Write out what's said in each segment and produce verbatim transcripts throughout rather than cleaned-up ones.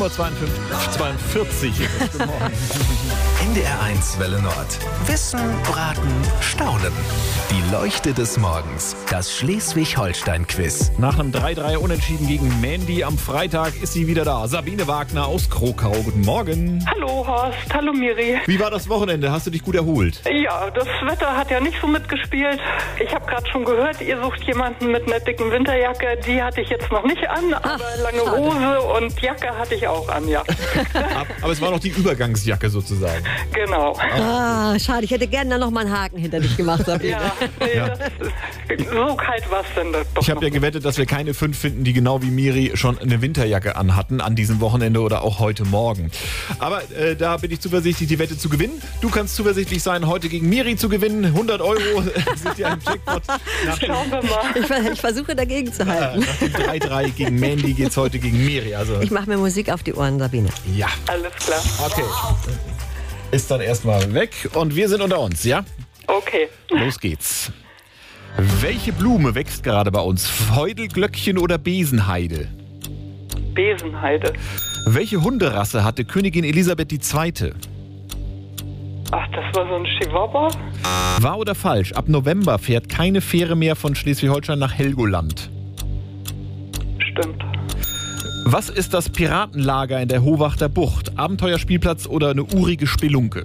Uhr zweiundvierzig. Guten Morgen. N D R eins Welle Nord. Wissen, Raten, Staunen. Die Leuchte des Morgens. Das Schleswig-Holstein-Quiz. Nach einem drei drei Unentschieden gegen Mandy am Freitag ist sie wieder da. Sabine Wagner aus Krokau. Guten Morgen. Hallo Horst, hallo Miri. Wie war das Wochenende? Hast du dich gut erholt? Ja, das Wetter hat ja nicht so mitgespielt. Ich habe gerade schon gehört, ihr sucht jemanden mit einer dicken Winterjacke. Die hatte ich jetzt noch nicht an, aber Ach, lange schade. Hose und Jacke hatte ich auch an, ja. Aber es war noch die Übergangsjacke sozusagen. Genau. Ah, schade. Ich hätte gerne da noch mal einen Haken hinter dich gemacht, Sabine. Ja, nee, Ja. Das ist, so kalt war es denn doch Ich habe noch ja nicht. gewettet, dass wir keine fünf finden, die genau wie Miri schon eine Winterjacke anhatten an diesem Wochenende oder auch heute Morgen. Aber äh, da bin ich zuversichtlich, die Wette zu gewinnen. Du kannst zuversichtlich sein, heute gegen Miri zu gewinnen. hundert Euro sind ja im Jackpot. Nach dem, Schauen wir mal. Ich, ver- ich versuche dagegen zu äh, halten. nach dem drei drei gegen Mandy geht's heute gegen Miri. Also Ich mache mir Musik auf die Ohren, Sabine. ja, Alles klar. okay. Ist dann erstmal weg und wir sind unter uns, ja? Okay. Los geht's. Welche Blume wächst gerade bei uns? Feudelglöckchen oder Besenheide? Besenheide. Welche Hunderasse hatte Königin Elisabeth die Zweite? Ach, das war so ein Chihuahua? Wahr oder falsch? Ab November fährt keine Fähre mehr von Schleswig-Holstein nach Helgoland. Stimmt. Was ist das Piratenlager in der Hohwachter Bucht? Abenteuerspielplatz oder eine urige Spelunke?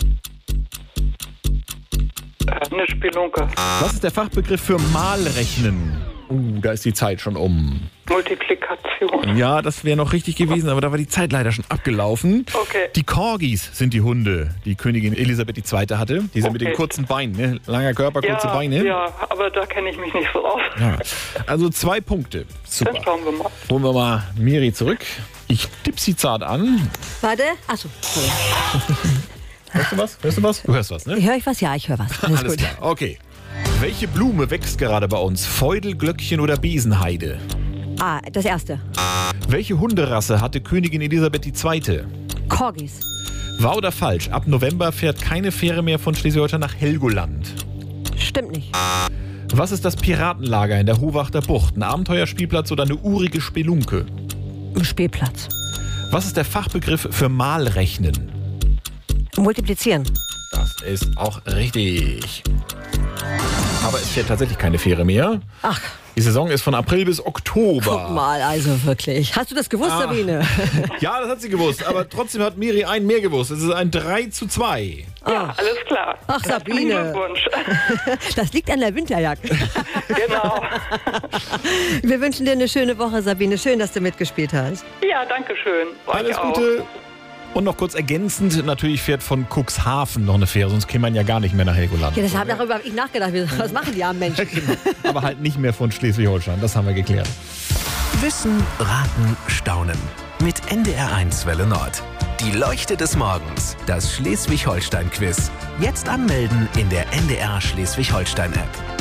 Äh, eine Spelunke. Was ist der Fachbegriff für Malrechnen? Uh, da ist die Zeit schon um. Multiplikation. Ja, das wäre noch richtig gewesen, aber da war die Zeit leider schon abgelaufen. Okay. Die Corgis sind die Hunde, die Königin Elisabeth die Zweite hatte. Diese mit den Okay. kurzen Beinen, ne? Langer Körper, kurze Ja, Beine. ja, aber da kenne ich mich nicht so aus. Ja. Also zwei Punkte. Dann Super. schauen wir mal. Holen wir mal Miri zurück. Ich tipp sie zart an. Warte. Achso. sorry. Hörst du was? Hörst du was? Du hörst was, ne? Höre ich was? Ja, ich höre was. Alles, Alles gut. klar. Okay. Welche Blume wächst gerade bei uns? Feudelglöckchen oder Besenheide? Ah, das erste. Welche Hunderasse hatte Königin Elisabeth die Zweite? Corgis. Wahr oder falsch? Ab November fährt keine Fähre mehr von Schleswig-Holstein nach Helgoland. Stimmt nicht. Was ist das Piratenlager in der Hohwachter Bucht? Ein Abenteuerspielplatz oder eine urige Spelunke? Im Spielplatz. Was ist der Fachbegriff für Malrechnen? Multiplizieren. Das ist auch richtig. Aber es fährt tatsächlich keine Fähre mehr. Ach, Die Saison ist von April bis Oktober. guck mal, also wirklich. Hast du das gewusst, Ah. Sabine? Ja, das hat sie gewusst. Aber trotzdem hat Miri einen mehr gewusst. Es ist ein drei zu zwei. Ja, alles klar. Ach, Herzlichen Sabine. Glückwunsch. Das liegt an der Winterjacke. Genau. Wir wünschen dir eine schöne Woche, Sabine. Schön, dass du mitgespielt hast. Ja, danke schön. Euch Alles auch. Gute. Und noch kurz ergänzend, natürlich fährt von Cuxhaven noch eine Fähre, sonst käme man ja gar nicht mehr nach Helgoland. Ja, das hab, darüber habe ich nachgedacht. Was machen die armen Menschen? Aber halt nicht mehr von Schleswig-Holstein, das haben wir geklärt. Wissen, Raten, Staunen. Mit N D R eins Welle Nord. Die Leuchte des Morgens. Das Schleswig-Holstein-Quiz. Jetzt anmelden in der N D R Schleswig-Holstein-App.